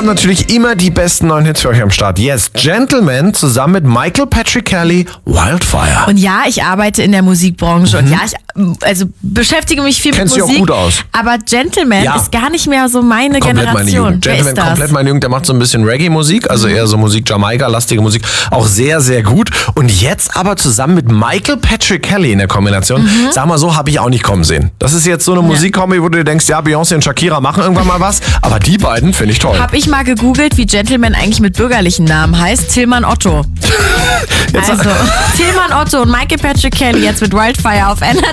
haben natürlich immer die besten neuen Hits für euch am Start. Yes, Gentleman zusammen mit Michael Patrick Kelly, Wildfire. Und ja, ich arbeite in der Musikbranche und ja, ich beschäftige mich viel Kennst mit Musik. dich auch gut aus. Aber Gentleman ist gar nicht mehr so meine Komplett meine Generation. Jugend. Wer Gentleman, ist das? komplett meine Jugend. Der macht so ein bisschen Reggae-Musik, also eher so Musik, Jamaika-lastige Musik. Auch sehr, sehr gut. Und jetzt aber zusammen mit Michael Patrick Kelly in der Kombination. Sag mal so, habe ich auch nicht kommen sehen. Das ist jetzt so eine Musikkombi, wo du dir denkst, ja, Beyoncé und Shakira machen irgendwann mal was. Aber die beiden finde ich toll. Hab ich mal gegoogelt, wie Gentleman eigentlich mit bürgerlichen Namen heißt. Tillmann Otto. Also, Tillmann Otto und Michael Patrick Kelly jetzt mit Wildfire auf NRW.